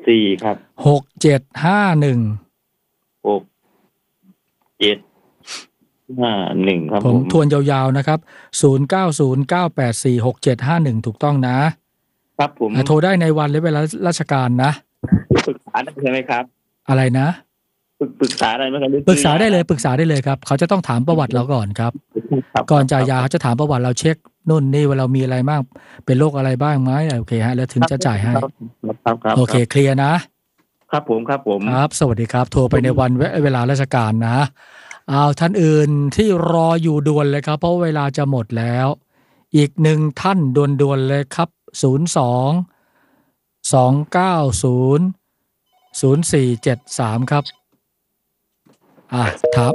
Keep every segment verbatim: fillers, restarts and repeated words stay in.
สี่ครับหกเจ็ดห้าหนึ่งหกเจ็ดห้าหนึ่งครับผมทวนยาวๆนะครับศูนย์ เก้า ศูนย์ เก้า แปด สี่ หก เจ็ด ห้า หนึ่งถูกต้องนะครับผมโทรได้ในวันและเวลาราชการนะปรึกษาได้ใช่ไหมครับอะไรนะปรึกษาได้ไหมครับปรึกษาได้เลยปรึกษาได้เลยครับเขาจะต้องถามประวัติเราก่อนครับก่อนจ่ายยาเขาจะถามประวัติเราเช็คนู่นนี่ว่าเรามีอะไรบ้างเป็นโรคอะไรบ้างไหมโอเคฮะแล้วถึงจะจ่ายให้โอเคเคลียร์นะครับผมครับผมครับสวัสดีครับโทรไปในวันเวลาราชการนะเอาท่านอื่นที่รออยู่ด่วนเลยครับเพราะเวลาจะหมดแล้วอีกหนึ่งท่านด่วนๆเลยครับศูนย์ สอง สอง เก้า ศูนย์ ศูนย์ สี่ เจ็ด สามครับอ่ะครับ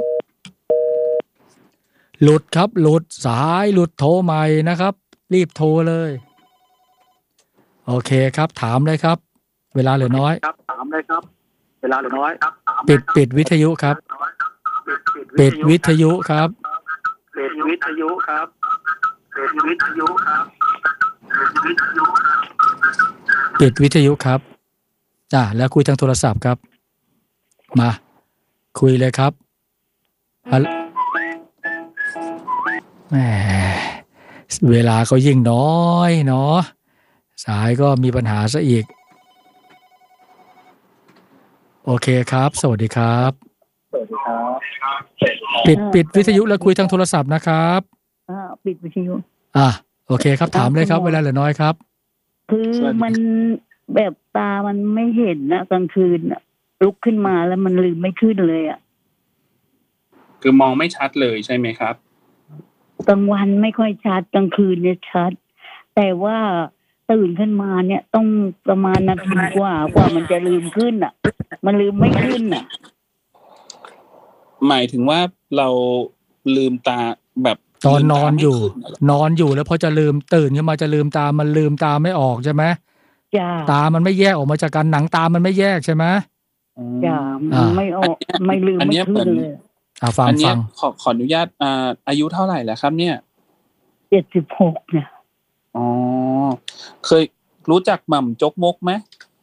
หลุดครับหลุดสายหลุดโทรใหม่นะครับรีบโทรเลยโอเคครับถามเลยครับเวลาเหลือน้อยครับถามเลยครับเวลาเหลือน้อยปิดปิดวิทยุครับปิดวิทยุครับปิดวิทยุครับปิดวิทยุครับปิดวิทยุครับปิดวิทยุครับจ้ะแล้วคุยทางโทรศัพท์ครับมาคุยเลยครับแหมเวลาก็ยิ่งน้อยเนาะสายก็มีปัญหาซะอีกโอเคครับสวัสดีครับสวัสดีครับปิดปิดวิทยุแล้วคุยทางโทรศัพท์นะครับอ่าปิดวิทยุอ่ะโอเคครับถามเลยครับเวลาเหลือน้อยครับคือมันแบบตามันไม่เห็นนะกลางคืนน่ะลุกขึ้นมาแล้วมันลืมไม่ขึ้นเลยอ่ะคือมองไม่ชัดเลยใช่ไหมครับกลางวันไม่ค่อยชัดกลางคืนเนี่ยชัดแต่ว่าตื่นขึ้นมาเนี่ยต้องประมาณนาทีกว่ากว่ามันจะลืมขึ้นอ่ะมันลืมไม่ขึ้นอ่ะหมายถึงว่าเราลืมตาแบบตอนนอนอยู่นอนอยู่แล้วพอจะลืมตื่นขึ้นมาจะลืมตามันลืมตาไม่ออกใช่ไหมจ้าตามันไม่แยกออกมาจากกันหนังตามันไม่แยกใช่ไหมจ้ามันไม่ออกไม่ลืมไม่ขึ้นเลยอ่าฟังฟังขอขออนุญาตอ่าอายุเท่าไหร่แล้วครับเนี่ยเจ็ดสิบหกเนี่ยอ๋อเคยรู้จักหม่ำจกมกไหม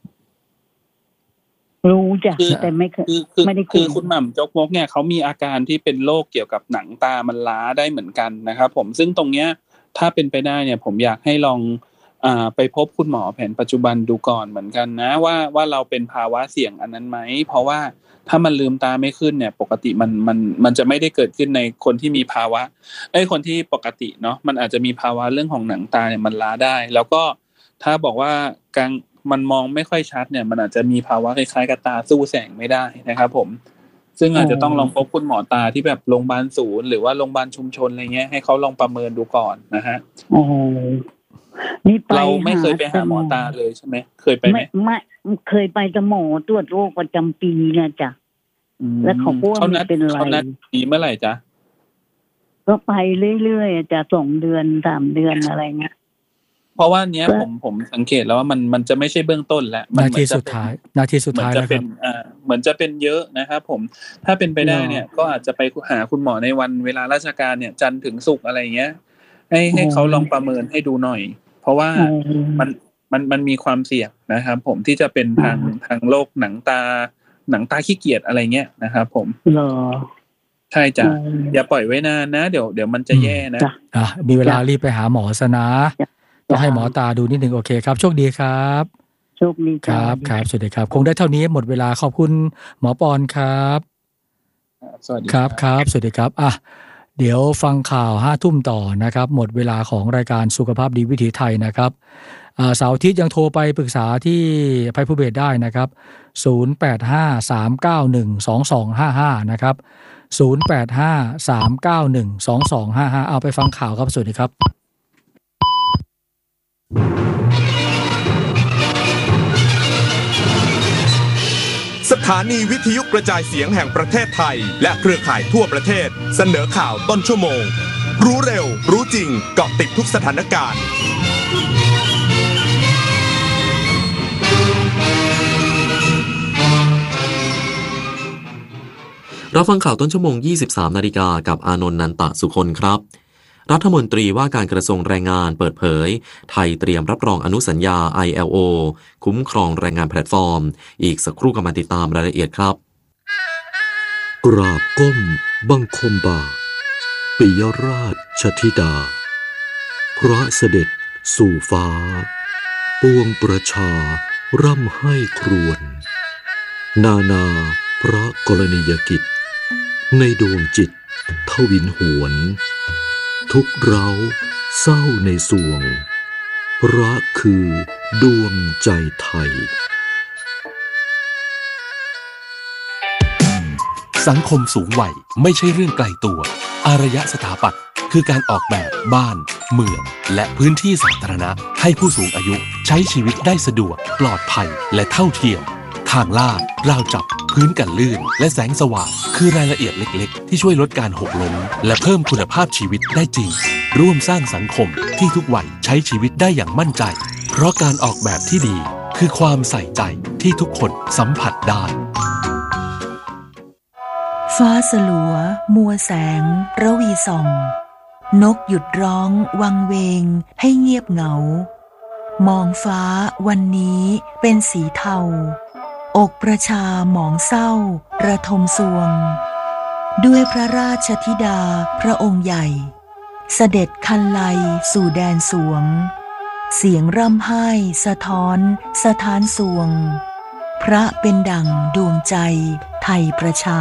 รู้จ้ะแต่ไม่เคยไม่ได้คือคุณหม่ำจกมกเนี่ยเขามีอาการที่เป็นโรคเกี่ยวกับหนังตามันล้าได้เหมือนกันนะครับผมซึ่งตรงเนี้ยถ้าเป็นไปได้เนี่ยผมอยากให้ลองอ่าไปพบคุณหมอแผนปัจจุบันดูก่อนเหมือนกันนะว่าว่าเราเป็นภาวะเสี่ยงอันนั้นไหมเพราะว่าถ้ามันลืมตาไม่ขึ้นเนี่ยปกติมันมันมันจะไม่ได้เกิดขึ้นในคนที่มีภาวะไอ้คนที่ปกติเนาะมันอาจจะมีภาวะเรื่องของหนังตาเนี่ยมันล้าได้แล้วก็ถ้าบอกว่ากลางมันมองไม่ค่อยชัดเนี่ยมันอาจจะมีภาวะคล้ายๆกับตาสู้แสงไม่ได้นะครับผมซึ่งอาจจะต้องลองพบคุณหมอตาที่แบบโรงพยาบาลศูนย์หรือว่าโรงพยาบาลชุมชนอะไรเงี้ยให้เขาลองประเมินดูก่อนนะฮะโอ้โหนี่ไปเราไม่เคยไปหาหมอตาเลยใช่ไหมเคยไปไหมไม่เคยไปกับหมอตรวจโรคประจำปีนะจ๊ะแล้วเขาพูดว่ามันเป็นอะไรเขานัดปีเมื่อไหร่จ๊ะก็ไปเรื่อยๆจะสองเดือนสามเดือนอะไรเงี้ยเพราะว่าเนี้ยผมผมสังเกตแล้วว่ามันมันจะไม่ใช่เบื้องต้นแล้วนาทีสุดท้ายนาทีสุดท้ายแล้วครับอ่าเหมือนจะเป็นเยอะนะครับผมถ้าเป็นไปได้เนี่ยก็อาจจะไปหาคุณหมอในวันเวลาราชการเนี่ยจันทร์ถึงศุกร์อะไรเงี้ยให้ให้เขาลองประเมินให้ดูหน่อยเพราะว่ามันมันมันมีความเสี่ยงนะครับผมที่จะเป็นทางทางโรคหนังตาหนังตาขี้เกียจอะไรเงี้ยนะครับผมใช่จ้ะอย่าปล่อยไว้นานนะเดี๋ยวเดี๋ยวมันจะแย่นะอ่ะมีเวลารีบไปหาหมอซะนะต้องให้หมอตาดูนิดนึงโอเคครับโชคดีครับโชคดีครับครับสวัสดีครับคงได้เท่านี้หมดเวลาขอบคุณหมอปอนครับสวัสดีครับครับสวัสดีครับอ่ะเดี๋ยวฟังข่าวห้าทุ่มต่อนะครับหมดเวลาของรายการสุขภาพดีวิถีไทยนะครับเสาร์อาทิตย์ยังโทรไปปรึกษาที่ภัยภูเบศได้นะครับศูนย์ แปด ห้า สาม เก้า หนึ่ง สอง สอง ห้า ห้านะครับศูนย์ แปด ห้า สาม เก้า หนึ่ง สอง สอง ห้า ห้าเอาไปฟังข่าวครับสวัสดีครับสถานีวิทยุกระจายเสียงแห่งประเทศไทยและเครือข่ายทั่วประเทศเสนอข่าวต้นชั่วโมงรู้เร็วรู้จริงเกาะติดทุกสถานการณ์รับฟังข่าวต้นชั่วโมง ยี่สิบสามนาฬิกากับอานนท์นันตะสุคนครับรัฐมนตรีว่าการกระทรวงแรงงานเปิดเผยไทยเตรียมรับรองอนุสัญญา ไอ แอล โอ คุ้มครองแรงงานแพลตฟอร์มอีกสักครู่กำลังติดตามรายละเอียดครับกราบก้มบังคมบาทปิยราชธิดาพระเสด็จสู่ฟ้าปวงประชาร่ำให้ครวญนานาพระกรณียกิจในดวงจิตทวินหวนทุกเร้าเศร้าในสวงพระคือดวงใจไทยสังคมสูงวัยไม่ใช่เรื่องไกลตัวอารยสถาปัตย์คือการออกแบบบ้านเมืองและพื้นที่สาธารณะให้ผู้สูงอายุใช้ชีวิตได้สะดวกปลอดภัยและเท่าเทียมทางลาดราวจับพื้นกันลื่นและแสงสว่างคือรายละเอียดเล็กๆที่ช่วยลดการหกล้มและเพิ่มคุณภาพชีวิตได้จริงร่วมสร้างสังคมที่ทุกวัยใช้ชีวิตได้อย่างมั่นใจเพราะการออกแบบที่ดีคือความใส่ใจที่ทุกคนสัมผัสได้ฟ้าสลัวมัวแสงระวีส่องนกหยุดร้องวังเวงให้เงียบเหงามองฟ้าวันนี้เป็นสีเทาอกประชาหมองเศร้าระทมสวงด้วยพระราชธิดาพระองค์ใหญ่เสด็จคันไลสู่แดนสวงเสียงร่ำไห้สะท้อนสะท้านสวงพระเป็นดั่งดวงใจไทยประชา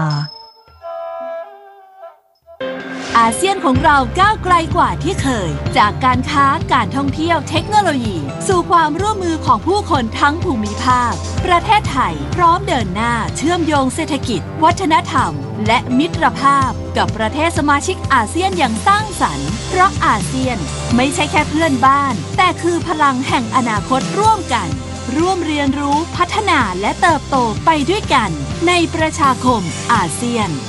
อาเซียนของเราก้าวไกลกว่าที่เคยจากการค้าการท่องเที่ยวเทคโนโลยีสู่ความร่วมมือของผู้คนทั้งภูมิภาคประเทศไทยพร้อมเดินหน้าเชื่อมโยงเศรษฐกิจวัฒนธรรมและมิตรภาพกับประเทศสมาชิกอาเซียนอย่างสร้างสรรค์เพราะอาเซียนไม่ใช่แค่เพื่อนบ้านแต่คือพลังแห่งอนาคตร่วมกันร่วมเรียนรู้พัฒนาและเติบโตไปด้วยกันในประชาคมอาเซียน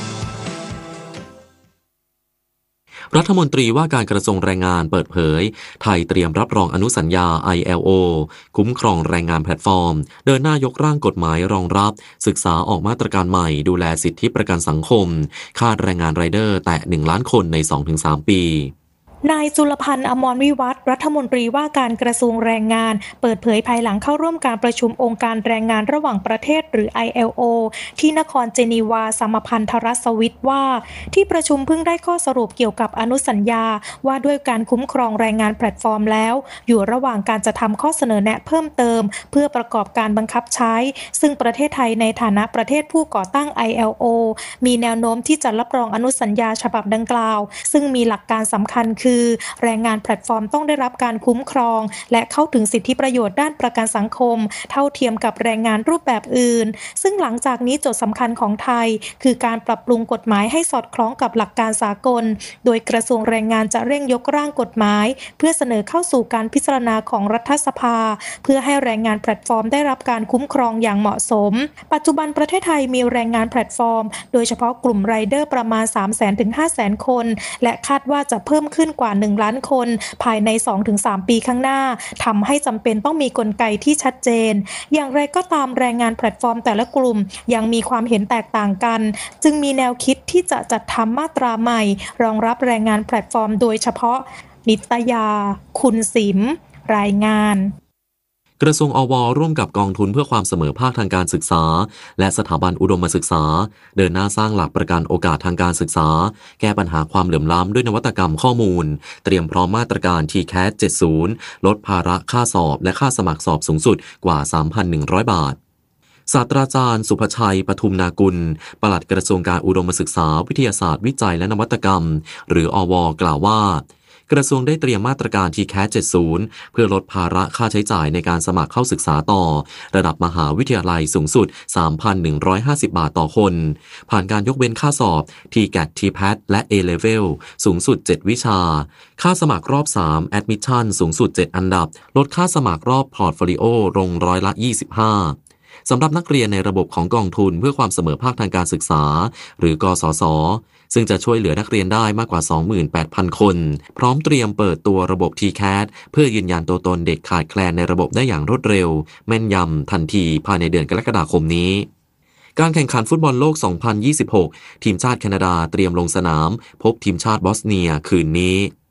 รัฐมนตรีว่าการกระทรวงแรงงานเปิดเผยไทยเตรียมรับรองอนุสัญญา ไอ แอล โอ คุ้มครองแรงงานแพลตฟอร์มเดินหน้ายกร่างกฎหมายรองรับศึกษาออกมาตรการใหม่ดูแลสิทธิประกันสังคมค่าแรงงานไรเดอร์แตะหนึ่งล้านคนใน สองถึงสาม ปีนายจุลพันธ์อมรวิวัฒน์รัฐมนตรีว่าการกระทรวงแรงงานเปิดเผยภายหลังเข้าร่วมการประชุมองค์การแรงงานระหว่างประเทศหรือ ไอ แอล โอ ที่นครเจนีวาสหพันธรัฐสวิสว่าที่ประชุมเพิ่งได้ข้อสรุปเกี่ยวกับอนุสัญญาว่าด้วยการคุ้มครองแรงงานแพลตฟอร์มแล้วอยู่ระหว่างการจะทำข้อเสนอแนะเพิ่มเติมเพื่อประกอบการบังคับใช้ซึ่งประเทศไทยในฐานะประเทศผู้ก่อตั้ง ไอ แอล โอ มีแนวโน้มที่จะรับรองอนุสัญญาฉบับดังกล่าวซึ่งมีหลักการสำคัญคือแรงงานแพลตฟอร์มต้องได้รับการคุ้มครองและเข้าถึงสิทธิประโยชน์ด้านประกันสังคมเท่าเทียมกับแรงงานรูปแบบอื่นซึ่งหลังจากนี้โจทย์สำคัญของไทยคือการปรับปรุงกฎหมายให้สอดคล้องกับหลักการสากลโดยกระทรวงแรงงานจะเร่งยกร่างกฎหมายเพื่อเสนอเข้าสู่การพิจารณาของรัฐสภาเพื่อให้แรงงานแพลตฟอร์มได้รับการคุ้มครองอย่างเหมาะสมปัจจุบันประเทศไทยมีแรงงานแพลตฟอร์มโดยเฉพาะกลุ่มไรเดอร์ประมาณ สามแสน ถึง ห้าแสน คนและคาดว่าจะเพิ่มขึ้นกว่าหนึ่งล้านคนภายใน สองถึงสาม ปีข้างหน้าทำให้จำเป็นต้องมีกลไกที่ชัดเจนอย่างไรก็ตามแรงงานแพลตฟอร์มแต่ละกลุ่มยังมีความเห็นแตกต่างกันจึงมีแนวคิดที่จะจัดทำมาตราใหม่รองรับแรงงานแพลตฟอร์มโดยเฉพาะนิตยาคุณสิมรายงานกระทรวงอวร่วมกับกองทุนเพื่อความเสมอภาคทางการศึกษาและสถาบันอุดมศึกษาเดินหน้าสร้างหลักประกันโอกาสทางการศึกษาแก้ปัญหาความเหลื่อมล้ำด้วยนวัตกรรมข้อมูลเตรียมพร้อมมาตรการ ที แคท เจ็ดสิบ ลดภาระค่าสอบและค่าสมัครสอบสูงสุดกว่า สามพันหนึ่งร้อย บาทศาสตราจารย์สุภชัยปทุมนากุลปลัดกระทรวงการอุดมศึกษาวิทยาศาสตร์วิจัยและนวัตกรรมหรืออวกล่าวว่ากระทรวงได้เตรียมมาตรการ ที แคท เจ็ดสิบ เพื่อลดภาระค่าใช้จ่ายในการสมัครเข้าศึกษาต่อระดับมหาวิทยาลัยสูงสุด สามพันหนึ่งร้อยห้าสิบ บาทต่อคนผ่านการยกเว้นค่าสอบ ที แคท ที แพท และ A Level สูงสุดเจ็ดวิชาค่าสมัครรอบสาม Admission สูงสุดเจ็ดอันดับลดค่าสมัครรอบ Portfolio ลงร้อยละยี่สิบห้าสำหรับนักเรียนในระบบของกองทุนเพื่อความเสมอภาคทางการศึกษาหรือกสศซึ่งจะช่วยเหลือนักเรียนได้มากกว่า สองหมื่นแปดพัน คนพร้อมเตรียมเปิดตัวระบบ ที แคท เพื่อยืนยันตัวตนเด็กขาดแคลนในระบบได้อย่างรวดเร็วแม่นยำทันทีภายในเดือนกรกฎาคมนี้การแข่งขันฟุตบอลโลก สองพันยี่สิบหก ทีมชาติแคนาดาเตรียมลงสนามพบทีมชาติบอสเนียคืนนี้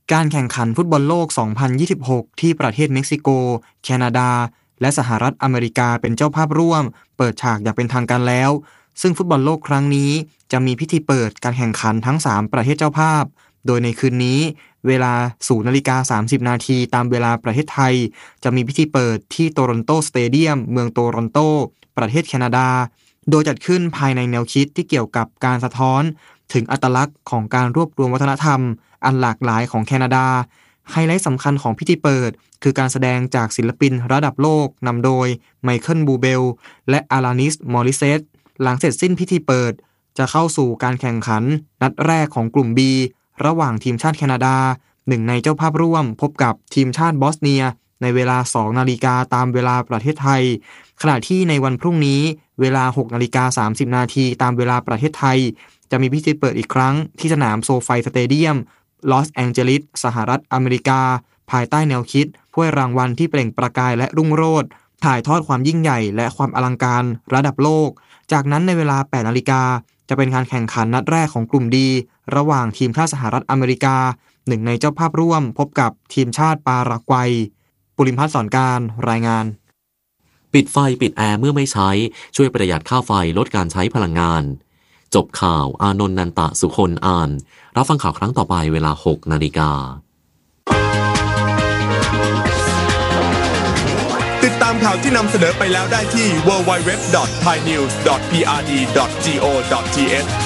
การแข่งขันฟุตบอลโลก สองพันยี่สิบหก ที่ประเทศเม็กซิโก แคนาดา และสหรัฐอเมริกาเป็นเจ้าภาพร่วมเปิดฉากอย่างเป็นทางการแล้วซึ่งฟุตบอลโลกครั้งนี้จะมีพิธีเปิดการแข่งขันทั้งสามประเทศเจ้าภาพโดยในคืนนี้เวลา ศูนย์นาฬิกาสามสิบนาทีตามเวลาประเทศไทยจะมีพิธีเปิดที่โตรอนโตสเตเดียมเมืองโตรอนโตประเทศแคนาดาโดยจัดขึ้นภายในแนวคิดที่เกี่ยวกับการสะท้อนถึงอัตลักษณ์ของการรวบรวมวัฒนธรรมอันหลากหลายของแคนาดาไฮไลท์สำคัญของพิธีเปิดคือการแสดงจากศิลปินระดับโลกนำโดยไมเคิลบูเบลและอาลานิสมอริเซตหลังเสร็จสิ้นพิธีเปิดจะเข้าสู่การแข่งขันนัดแรกของกลุ่ม B ระหว่างทีมชาติแคนาดาหนึ่งในเจ้าภาพร่วมพบกับทีมชาติบอสเนียในเวลา สองนาฬิกาตามเวลาประเทศไทยขณะที่ในวันพรุ่งนี้เวลา หกนาฬิกาสามสิบนาทีตามเวลาประเทศไทยจะมีพิธีเปิดอีกครั้งที่สนามโซไฟสเตเดียมลอสแองเจลิสสหรัฐอเมริกาภายใต้แนวคิดถ้วยรางวัลที่เปล่งประกายและรุ่งโรจน์ถ่ายทอดความยิ่งใหญ่และความอลังการระดับโลกจากนั้นในเวลา แปดนาฬิกาจะเป็นการแข่งขันนัดแรกของกลุ่มดีระหว่างทีมชาติสหรัฐอเมริกาหนึ่งในเจ้าภาพร่วมพบกับทีมชาติปารากวัยปุริมพัฒน์สอนการรายงานปิดไฟปิดแอร์เมื่อไม่ใช้ช่วยประหยัดค่าไฟลดการใช้พลังงานจบข่าวอานนท์นันตะสุคนอ่านรับฟังข่าวครั้งต่อไปเวลา หกนาฬิกาติดตามข่าวที่นำเสนอไปแล้วได้ที่ ดับเบิลยู ดับเบิลยู ดับเบิลยู ดอท ไทยนิวส์ ดอท พี อาร์ ดี ดอท จี โอ ดอท ที เอช